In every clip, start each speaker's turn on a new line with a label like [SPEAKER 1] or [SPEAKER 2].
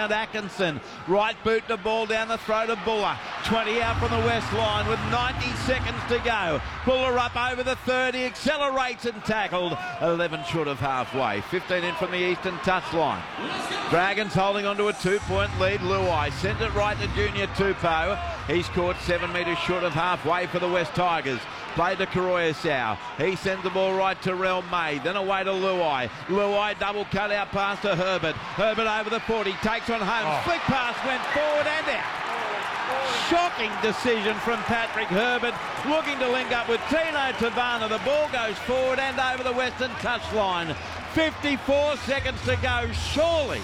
[SPEAKER 1] around Atkinson. Right boot the ball down the throat of Buller. 20 out from the west line with 90 seconds to go. Buller up over the 30, accelerates and tackled. 11 short of halfway. 15 in from the eastern touchline. Dragons holding on to a 2-point lead. Luai sent it right to Junior Tupou. He's caught 7 metres short of halfway for the West Tigers. Played to Karoyasau. He sends the ball right to Rel May. Then away to Luai. Luai double cut out pass to Herbert. Herbert over the 40. Takes on Holmes. Flick pass went forward and out. Shocking decision from Patrick Herbert. Looking to link up with Tino Tavana. The ball goes forward and over the western touchline. 54 seconds to go. Surely.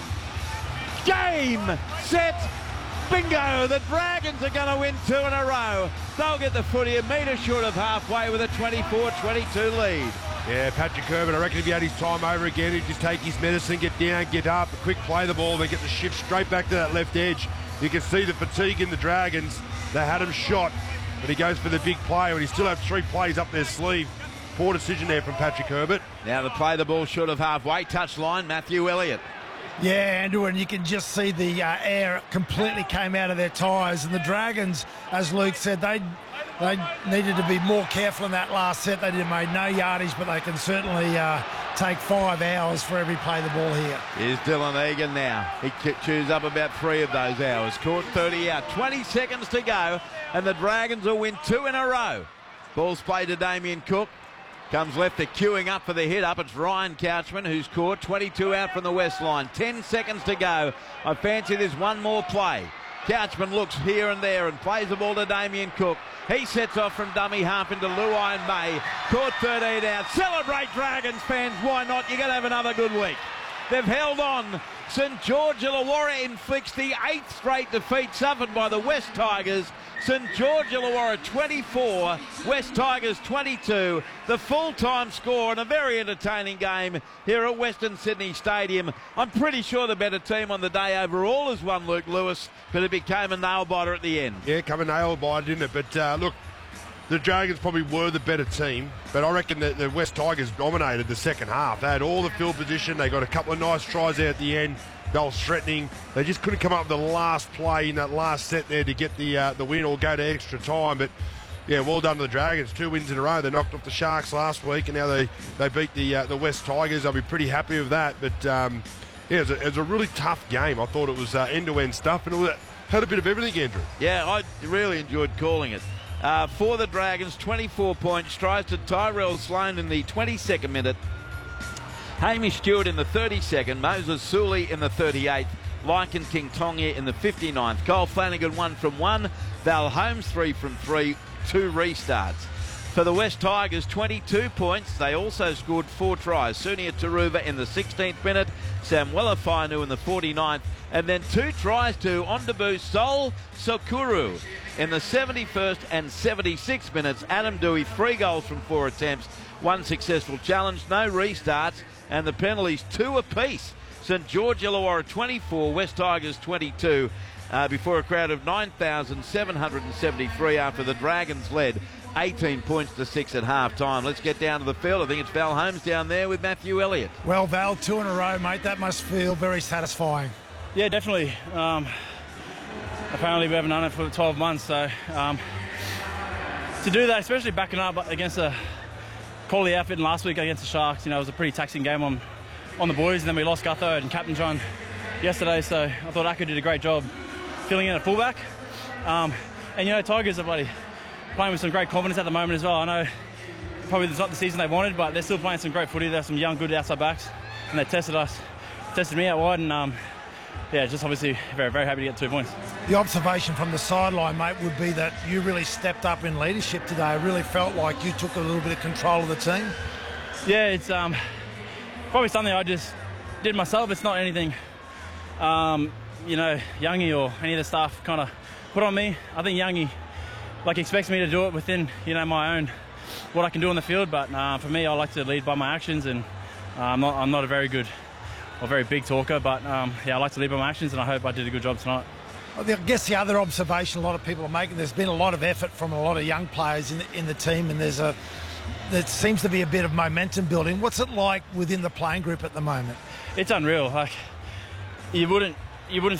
[SPEAKER 1] Game, set, bingo! The Dragons are going to win 2 in a row. They'll get the footy a metre short of halfway with a 24-22 lead.
[SPEAKER 2] Yeah, Patrick Herbert, I reckon if he had his time over again, he'd just take his medicine, get down, get up, quick play the ball, then get the shift straight back to that left edge. You can see the fatigue in the Dragons. They had him shot, but he goes for the big play, and he still have 3 plays up their sleeve. Poor decision there from Patrick Herbert.
[SPEAKER 1] Now to play the ball short of halfway, touchline, Matthew Elliott.
[SPEAKER 3] Yeah, Andrew, and you can just see the air completely came out of their tyres. And the Dragons, as Luke said, they needed to be more careful in that last set. They made no yardage, but they can certainly take 5 hours for every play the ball here.
[SPEAKER 1] Here's Dylan Egan now. He chews up about 3 of those hours. Caught 30 out. 20 seconds to go, and the Dragons will win 2 in a row. Ball's played to Damien Cook. Comes left to queuing up for the hit up. It's Ryan Couchman who's caught 22 out from the west line. 10 seconds to go. I fancy there's one more play. Couchman looks here and there and plays the ball to Damien Cook. He sets off from dummy half into Luai and May. Caught 13 out. Celebrate, Dragons fans. Why not? You're going to have another good week. They've held on. St George Illawarra inflicts the 8th straight defeat suffered by the West Tigers. St George Illawarra 24, West Tigers 22. The full-time score and a very entertaining game here at Western Sydney Stadium. I'm pretty sure the better team on the day overall is one, Luke Lewis, but it became a nail-biter at the end.
[SPEAKER 2] Yeah, come a nail-biter, didn't it? But look, the Dragons probably were the better team, but I reckon that the West Tigers dominated the second half. They had all the field position. They got a couple of nice tries there at the end. They were threatening. They just couldn't come up with the last play in that last set there to get the win or go to extra time. But, yeah, well done to the Dragons. 2 wins in a row. They knocked off the Sharks last week, and now they beat the West Tigers. I'll be pretty happy with that. But, yeah, it was a really tough game. I thought it was end-to-end stuff, and it had a bit of everything, Andrew.
[SPEAKER 1] Yeah, I really enjoyed calling it. For the Dragons, 24 points, tries to Tyrell Sloan in the 22nd minute. Hamish Stewart in the 32nd, Moses Sully in the 38th, Lycan King Tonga in the 59th, Cole Flanagan 1 from 1, Val Holmes 3 from 3, 2 restarts. For the West Tigers, 22 points. They also scored 4 tries. Sunia Taruva in the 16th minute, Samuela Fainu in the 49th, and then 2 tries to Ondabu Sol Sokuru in the 71st and 76th minutes. Adam Dewey, 3 goals from 4 attempts, 1 successful challenge, no restarts, and the penalties 2 apiece. St George Illawarra 24, West Tigers 22, before a crowd of 9,773 after the Dragons led 18 points to 6 at half-time. Let's get down to the field. I think it's Val Holmes down there with Matthew Elliott.
[SPEAKER 3] Well, Val, 2 in a row, mate. That must feel very satisfying.
[SPEAKER 4] Yeah, definitely. Apparently we haven't done it for 12 months, so to do that, especially backing up against a quality outfit last week against the Sharks, it was a pretty taxing game on the boys, and then we lost Gutho and Captain John yesterday, so I thought Acker did a great job filling in at fullback. And Tigers are playing with some great confidence at the moment as well. I know probably it's not the season they wanted, but they're still playing some great footy. There's some young, good outside backs, and they tested me out wide, and just obviously very, very happy to get 2 points.
[SPEAKER 3] The observation from the sideline, mate, would be that you really stepped up in leadership today. I really felt like you took a little bit of control of the team.
[SPEAKER 4] Yeah, it's probably something I just did myself. It's not anything, Youngie or any of the staff kind of put on me. I think Youngie expects me to do it within my own what I can do on the field. But for me, I like to lead by my actions, and I'm not a very good or very big talker, but I like to lead by my actions, and I hope I did a good job tonight.
[SPEAKER 3] Well, I guess the other observation a lot of people are making, there's been a lot of effort from a lot of young players in the team, and there seems to be a bit of momentum building. What's it like within the playing group at the moment?
[SPEAKER 4] It's unreal. You wouldn't